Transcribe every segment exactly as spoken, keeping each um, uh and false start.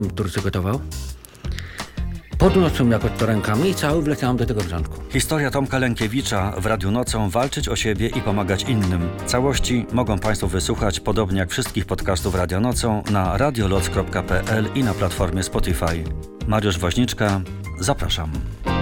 który przygotował. Podniosłem jakoś to rękami i cały wleciałem do tego wrzątku. Historia Tomka Lękiewicza w Radiu Nocą. Walczyć o siebie i pomagać innym. Całości mogą Państwo wysłuchać, podobnie jak wszystkich podcastów Radia Nocą, na radioloc kropka p l i na platformie Spotify. Mariusz Woźniczka, zapraszam.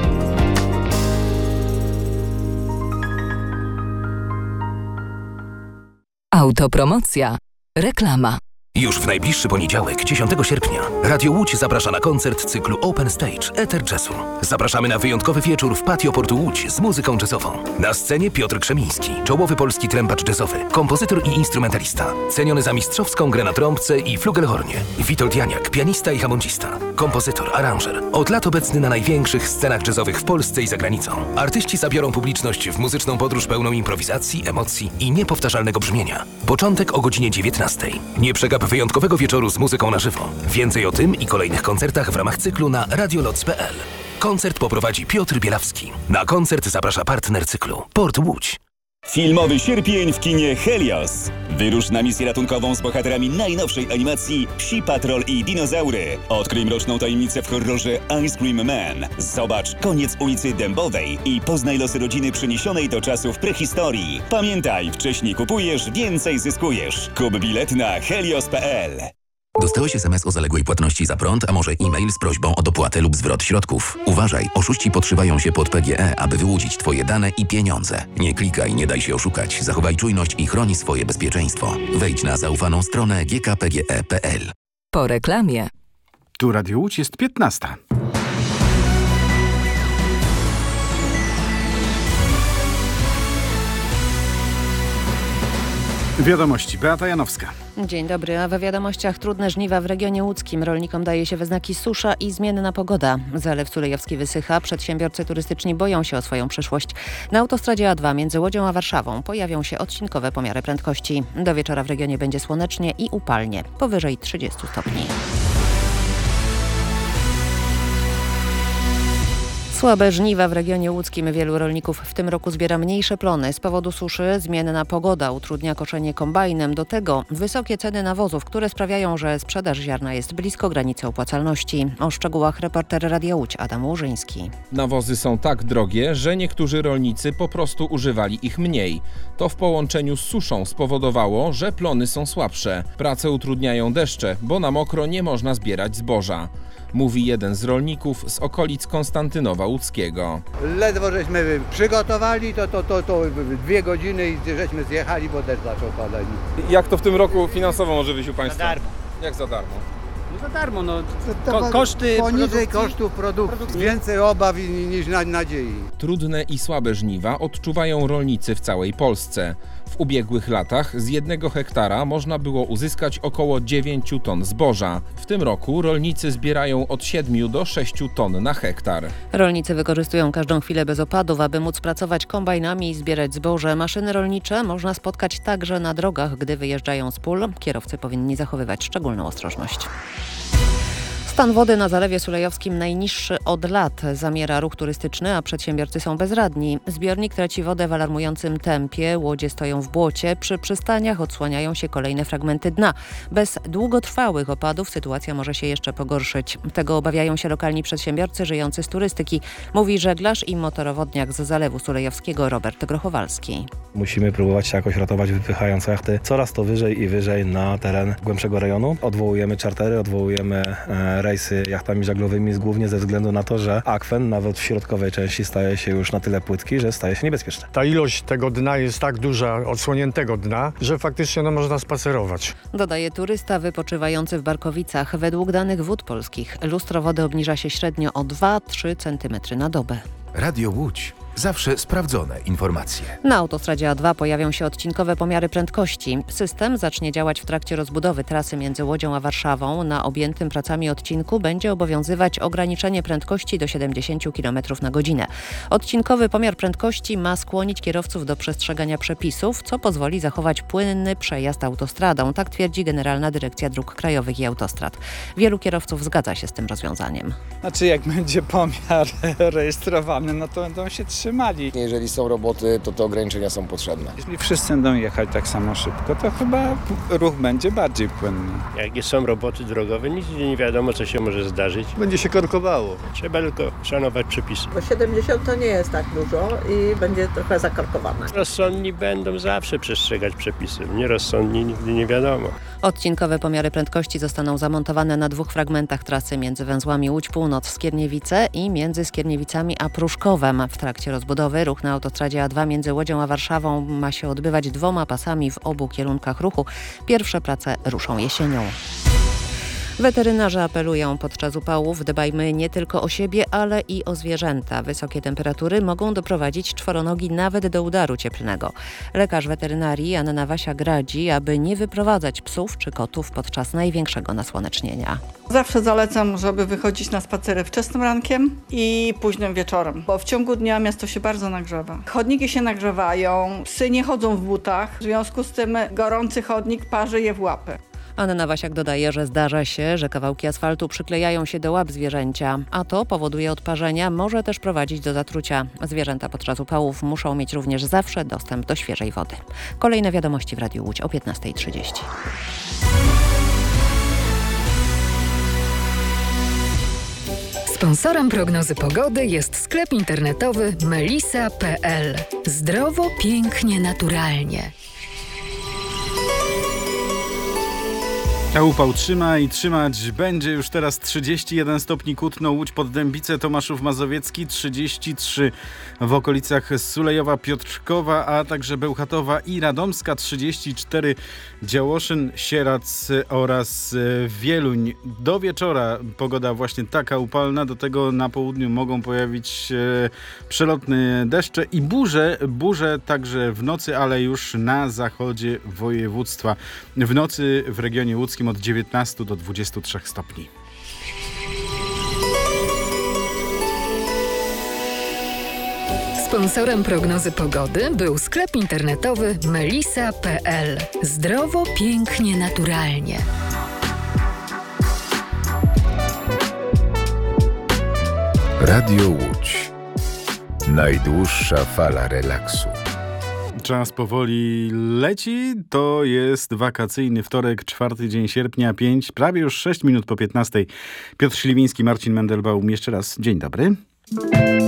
Autopromocja. Reklama. Już w najbliższy poniedziałek, dziesiątego sierpnia, Radio Łódź zaprasza na koncert cyklu Open Stage Ether Jazzu. Zapraszamy na wyjątkowy wieczór w patio Portu Łódź z muzyką jazzową. Na scenie Piotr Krzemiński, czołowy polski trębacz jazzowy, kompozytor i instrumentalista, ceniony za mistrzowską grę na trąbce i flugelhornie. Witold Janiak, pianista i hamondzista, kompozytor, aranżer. Od lat obecny na największych scenach jazzowych w Polsce i za granicą. Artyści zabiorą publiczność w muzyczną podróż pełną improwizacji, emocji i niepowtarzalnego brzmienia. Początek o godzinie dziewiętnastej. Nie przegap wyjątkowego wieczoru z muzyką na żywo. Więcej o tym i kolejnych koncertach w ramach cyklu na radioloc kropka p l. Koncert poprowadzi Piotr Bielawski. Na koncert zaprasza partner cyklu Port Łódź. Filmowy sierpień w kinie Helios. Wyrusz na misję ratunkową z bohaterami najnowszej animacji Psi Patrol i Dinozaury. Odkryj mroczną tajemnicę w horrorze Ice Cream Man. Zobacz Koniec ulicy Dębowej i poznaj losy rodziny przeniesionej do czasów prehistorii. Pamiętaj, wcześniej kupujesz, więcej zyskujesz. Kup bilet na helios kropka p l. Dostałeś es em es o zaległej płatności za prąd, a może e-mail z prośbą o dopłatę lub zwrot środków? Uważaj, oszuści podszywają się pod P G E, aby wyłudzić Twoje dane i pieniądze. Nie klikaj, nie daj się oszukać, zachowaj czujność i chroni swoje bezpieczeństwo. Wejdź na zaufaną stronę g k p g e kropka p l. Po reklamie. Tu Radio Łódź, jest piętnasta. Wiadomości. Beata Janowska. Dzień dobry, a we wiadomościach trudne żniwa w regionie łódzkim. Rolnikom daje się we znaki susza i zmienna pogoda. Zalew Sulejowski wysycha, przedsiębiorcy turystyczni boją się o swoją przyszłość. Na autostradzie A dwa między Łodzią a Warszawą pojawią się odcinkowe pomiary prędkości. Do wieczora w regionie będzie słonecznie i upalnie, powyżej trzydziestu stopni. Słabe żniwa w regionie łódzkim. Wielu rolników w tym roku zbiera mniejsze plony. Z powodu suszy zmienna pogoda utrudnia koszenie kombajnem. Do tego wysokie ceny nawozów, które sprawiają, że sprzedaż ziarna jest blisko granicy opłacalności. O szczegółach reporter Radia Łódź Adam Łużyński. Nawozy są tak drogie, że niektórzy rolnicy po prostu używali ich mniej. To w połączeniu z suszą spowodowało, że plony są słabsze. Pracę utrudniają deszcze, bo na mokro nie można zbierać zboża. Mówi jeden z rolników z okolic Konstantynowa Łódzkiego. Ledwo żeśmy przygotowali, to, to, to, to dwie godziny i żeśmy zjechali, bo deszcz zaczął padać. Jak to w tym roku finansowo może wyjść u Państwa? Za darmo. Jak za darmo? No za darmo, no. Ko- koszty Poniżej produkcji, kosztów produkcji. Więcej obaw niż nadziei. Trudne i słabe żniwa odczuwają rolnicy w całej Polsce. W ubiegłych latach z jednego hektara można było uzyskać około dziewięciu ton zboża. W tym roku rolnicy zbierają od siedmiu do sześciu ton na hektar. Rolnicy wykorzystują każdą chwilę bez opadów, aby móc pracować kombajnami i zbierać zboże. Maszyny rolnicze można spotkać także na drogach, gdy wyjeżdżają z pól. Kierowcy powinni zachowywać szczególną ostrożność. Stan wody na Zalewie Sulejowskim najniższy od lat. Zamiera ruch turystyczny, a przedsiębiorcy są bezradni. Zbiornik traci wodę w alarmującym tempie. Łodzie stoją w błocie. Przy przystaniach odsłaniają się kolejne fragmenty dna. Bez długotrwałych opadów sytuacja może się jeszcze pogorszyć. Tego obawiają się lokalni przedsiębiorcy żyjący z turystyki. Mówi żeglarz i motorowodniak z Zalewu Sulejowskiego Robert Grochowalski. Musimy próbować się jakoś ratować, wypychając jachty coraz to wyżej i wyżej na teren głębszego rejonu. Odwołujemy czartery, odwołujemy e, rejsy jachtami żaglowymi głównie ze względu na to, że akwen nawet w środkowej części staje się już na tyle płytki, że staje się niebezpieczny. Ta ilość tego dna jest tak duża, odsłoniętego dna, że faktycznie no, można spacerować. Dodaje turysta wypoczywający w Barkowicach. Według danych Wód Polskich lustro wody obniża się średnio o dwa do trzech centymetrów na dobę. Radio Łódź. Zawsze sprawdzone informacje. Na autostradzie A dwa pojawią się odcinkowe pomiary prędkości. System zacznie działać w trakcie rozbudowy trasy między Łodzią a Warszawą. Na objętym pracami odcinku będzie obowiązywać ograniczenie prędkości do siedemdziesięciu kilometrów na godzinę. Odcinkowy pomiar prędkości ma skłonić kierowców do przestrzegania przepisów, co pozwoli zachować płynny przejazd autostradą. Tak twierdzi Generalna Dyrekcja Dróg Krajowych i Autostrad. Wielu kierowców zgadza się z tym rozwiązaniem. Znaczy jak będzie pomiar rejestrowany, no to będą się trzymać zatrzymali. Jeżeli są roboty, to te ograniczenia są potrzebne. Jeśli wszyscy będą jechać tak samo szybko, to chyba ruch będzie bardziej płynny. Jak są roboty drogowe, nic nie wiadomo, co się może zdarzyć. Będzie się korkowało. Trzeba tylko szanować przepisy. Bo siedemdziesiąt to nie jest tak dużo i będzie trochę zakorkowane. Rozsądni będą zawsze przestrzegać przepisy. Nierozsądni nigdy nie wiadomo. Odcinkowe pomiary prędkości zostaną zamontowane na dwóch fragmentach trasy między węzłami Łódź Północ Skierniewice i między Skierniewicami a Pruszkowem. W trakcie rozbudowy ruch na autostradzie A dwa między Łodzią a Warszawą ma się odbywać dwoma pasami w obu kierunkach ruchu. Pierwsze prace ruszą jesienią. Weterynarze apelują podczas upałów: dbajmy nie tylko o siebie, ale i o zwierzęta. Wysokie temperatury mogą doprowadzić czworonogi nawet do udaru cieplnego. Lekarz weterynarii Anna Wasiak radzi, aby nie wyprowadzać psów czy kotów podczas największego nasłonecznienia. Zawsze zalecam, żeby wychodzić na spacery wczesnym rankiem i późnym wieczorem, bo w ciągu dnia miasto się bardzo nagrzewa. Chodniki się nagrzewają, psy nie chodzą w butach, w związku z tym gorący chodnik parzy je w łapy. Anna Wasiak dodaje, że zdarza się, że kawałki asfaltu przyklejają się do łap zwierzęcia, a to powoduje odparzenia, może też prowadzić do zatrucia. Zwierzęta podczas upałów muszą mieć również zawsze dostęp do świeżej wody. Kolejne wiadomości w Radiu Łódź o piętnasta trzydzieści. Sponsorem prognozy pogody jest sklep internetowy melisa kropka pe el. Zdrowo, pięknie, naturalnie. A upał trzyma i trzymać będzie. Już teraz trzydzieści jeden stopni Kutno, Łódź, Poddębice, Tomaszów Mazowiecki, trzydzieści trzy w okolicach Sulejowa, Piotrkowa, a także Bełchatowa i Radomska, trzydzieści cztery Działoszyn, Sierac oraz Wieluń. Do wieczora pogoda właśnie taka upalna, do tego na południu mogą pojawić się przelotne deszcze i burze, burze także w nocy, ale już na zachodzie województwa. W nocy w regionie łódzkim od dziewiętnastu do dwudziestu trzech stopni. Sponsorem prognozy pogody był sklep internetowy melisa kropka pe el. Zdrowo, pięknie, naturalnie. Radio Łódź. Najdłuższa fala relaksu. Czas powoli leci. To jest wakacyjny wtorek, czwarty dzień sierpnia, pięć, prawie już sześć minut po piętnastej. Piotr Śliwiński, Marcin Mendelbaum. Jeszcze raz dzień dobry.